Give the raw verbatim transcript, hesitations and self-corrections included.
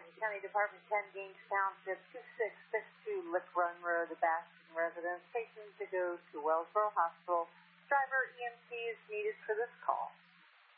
Lee County Department ten, Gaines Township, two six six two Lick Run Road, the Bastion residence, patient to go to Wellsboro Hospital. Driver E M T is needed for this call.